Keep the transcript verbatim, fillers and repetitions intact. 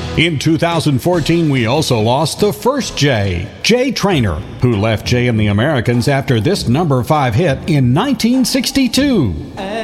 In two thousand fourteen, we also lost the first Jay, Jay Trainer, who left Jay and the Americans after this number five hit in nineteen sixty-two.